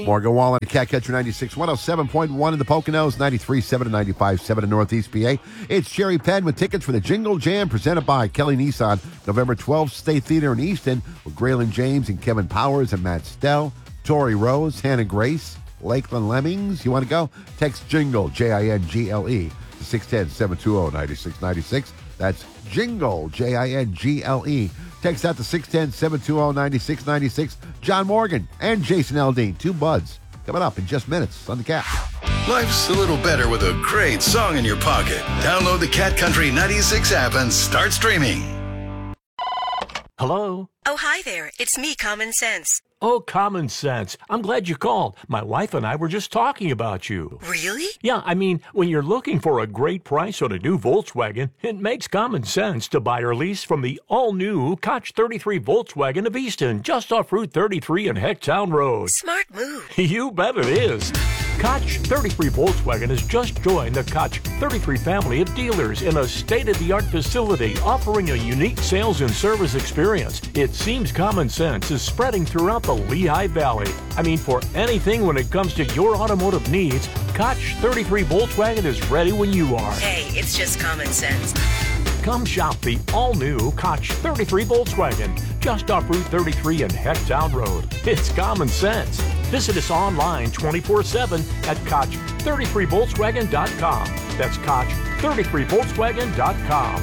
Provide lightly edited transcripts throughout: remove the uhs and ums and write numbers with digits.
Morgan Wallen, Cat Catcher 96, 107.1 in the Poconos, 93.7 and 95.7 in Northeast PA. It's Jerry Penn with tickets for the Jingle Jam presented by Kelly Nissan, November 12th, State Theater in Easton, with Graylin James and Kevin Powers and Matt Stell, Tori Rose, Hannah Grace, Lakeland Lemmings. You want to go? Text Jingle, Jingle, to 610-720-9696. That's Jingle, Jingle. Text out to 610-720-9696. John Morgan and Jason Aldean, two buds, coming up in just minutes on the Cat. Life's a little better with a great song in your pocket. Download the Cat Country 96 app and start streaming. Hello? Oh, hi there. It's me, Common Sense. Oh, Common Sense. I'm glad you called. My wife and I were just talking about you. Really? Yeah, I mean, when you're looking for a great price on a new Volkswagen, it makes common sense to buy or lease from the all-new Koch 33 Volkswagen of Easton, just off Route 33 and Hecktown Road. Smart move. You bet it is. Koch 33 Volkswagen has just joined the Koch 33 family of dealers in a state-of-the-art facility offering a unique sales and service experience. It seems common sense is spreading throughout the Lehigh Valley. I mean, for anything when it comes to your automotive needs, Koch 33 Volkswagen is ready when you are. Hey, it's just common sense. Come shop the all-new Koch 33 Volkswagen, just off Route 33 and Hecktown Road. It's common sense. Visit us online 24/7 at Koch33Volkswagen.com. That's Koch33Volkswagen.com.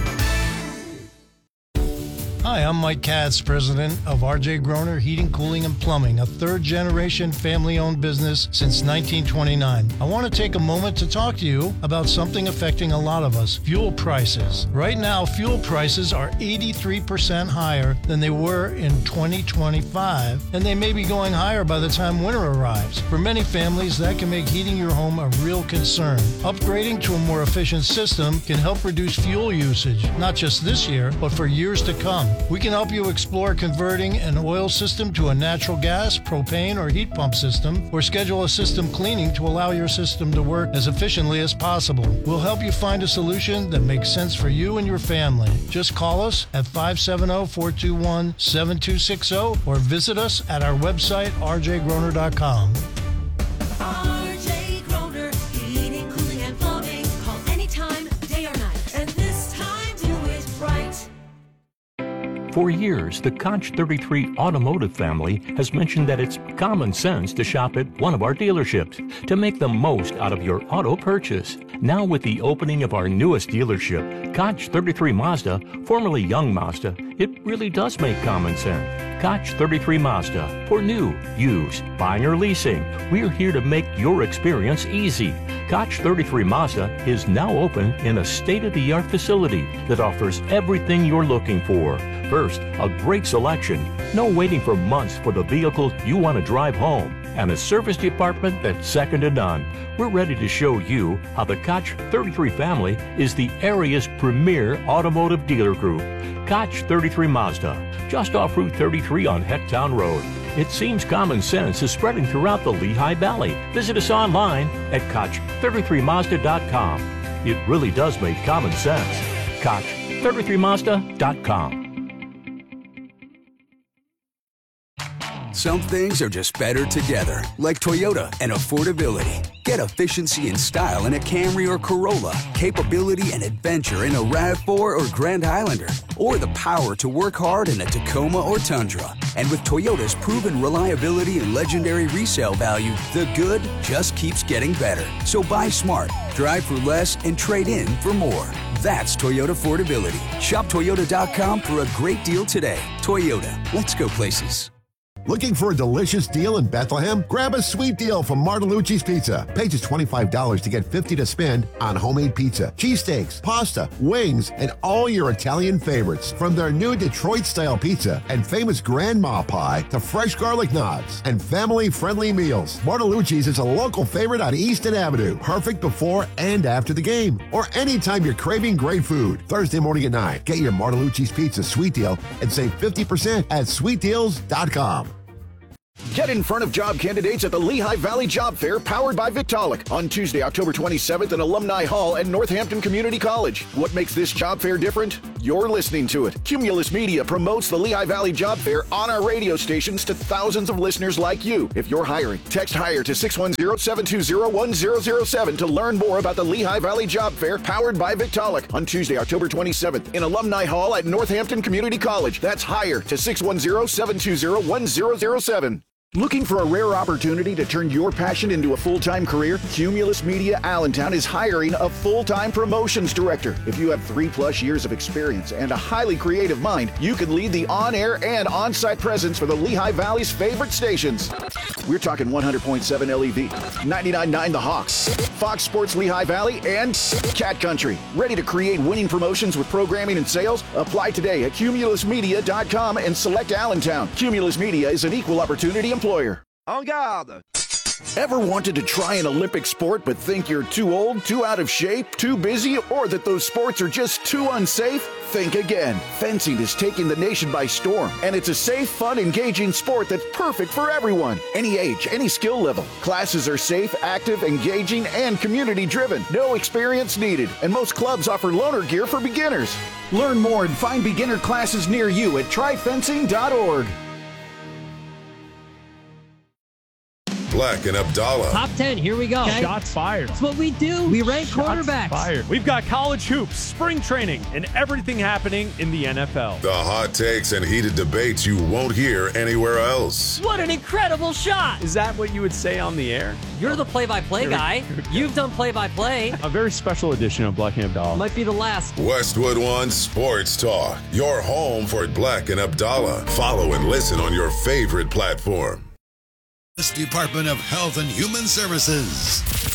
Hi, I'm Mike Katz, president of R.J. Groner Heating, Cooling, and Plumbing, a third-generation family-owned business since 1929. I want to take a moment to talk to you about something affecting a lot of us, fuel prices. Right now, fuel prices are 83% higher than they were in 2025, and they may be going higher by the time winter arrives. For many families, that can make heating your home a real concern. Upgrading to a more efficient system can help reduce fuel usage, not just this year, but for years to come. We can help you explore converting an oil system to a natural gas, propane, or heat pump system, or schedule a system cleaning to allow your system to work as efficiently as possible. We'll help you find a solution that makes sense for you and your family. Just call us at 570-421-7260 or visit us at our website, rjgroner.com. R.J. Groner, heating, cooling, and plumbing. Call anytime, day or night. And this time, do it right. For years, the Koch 33 automotive family has mentioned that it's common sense to shop at one of our dealerships to make the most out of your auto purchase. Now with the opening of our newest dealership, Koch 33 Mazda, formerly Young Mazda, it really does make common sense. Koch 33 Mazda, for new, used, buying or leasing, we're here to make your experience easy. Koch 33 Mazda is now open in a state-of-the-art facility that offers everything you're looking for. First, a great selection, no waiting for months for the vehicle you want to drive home, and a service department that's second to none. We're ready to show you how the Koch 33 family is the area's premier automotive dealer group. Koch 33 Mazda, just off Route 33 on Hecktown Road. It seems common sense is spreading throughout the Lehigh Valley. Visit us online at Koch33Mazda.com. It really does make common sense. Koch33Mazda.com. Some things are just better together, like Toyota and affordability. Get efficiency and style in a Camry or Corolla, capability and adventure in a RAV4 or Grand Highlander, or the power to work hard in a Tacoma or Tundra. And with Toyota's proven reliability and legendary resale value, the good just keeps getting better. So buy smart, drive for less, and trade in for more. That's Toyota affordability. Shop Toyota.com for a great deal today. Toyota, let's go places. Looking for a delicious deal in Bethlehem? Grab a sweet deal from Martellucci's Pizza. Pay just $25 to get $50 to spend on homemade pizza, cheesesteaks, pasta, wings, and all your Italian favorites. From their new Detroit-style pizza and famous grandma pie to fresh garlic knots and family-friendly meals, Martellucci's is a local favorite on Easton Avenue. Perfect before and after the game, or anytime you're craving great food. Thursday morning at 9, get your Martellucci's Pizza sweet deal and save 50% at sweetdeals.com. Get in front of job candidates at the Lehigh Valley Job Fair powered by Victaulic on Tuesday, October 27th in Alumni Hall at Northampton Community College. What makes this job fair different? you're listening to it. Cumulus Media promotes the Lehigh Valley Job Fair on our radio stations to thousands of listeners like you. If you're hiring, text HIRE to 610-720-1007 to learn more about the Lehigh Valley Job Fair powered by Victaulic on Tuesday, October 27th in Alumni Hall at Northampton Community College. That's HIRE to 610-720-1007. Looking for a rare opportunity to turn your passion into a full-time career? Cumulus Media Allentown is hiring a full-time promotions director. If you have 3+ years of experience and a highly creative mind, you can lead the on-air and on-site presence for the Lehigh Valley's favorite stations. We're talking 100.7 LEV, 99.9 The Hawks, Fox Sports Lehigh Valley, and Cat Country. Ready to create winning promotions with programming and sales? Apply today at cumulusmedia.com and select Allentown. Cumulus Media is an equal opportunity employer. En garde! Ever wanted to try an Olympic sport but think you're too old, too out of shape, too busy, or that those sports are just too unsafe? Think again. Fencing is taking the nation by storm, and it's a safe, fun, engaging sport that's perfect for everyone. Any age, any skill level. Classes are safe, active, engaging, and community-driven. No experience needed, and most clubs offer loaner gear for beginners. Learn more and find beginner classes near you at tryfencing.org. Black and Abdallah. Top 10, here we go. Okay. Shots fired. That's what we do. We rank quarterbacks. Fired. We've got college hoops, spring training, and everything happening in the NFL. The hot takes and heated debates you won't hear anywhere else. What an incredible shot. Is that what you would say on the air? You're the play-by-play guy. You've done play-by-play. A very special edition of Black and Abdallah. Might be the last. Westwood One Sports Talk. Your home for Black and Abdallah. Follow and listen on your favorite platform. Department of Health and Human Services.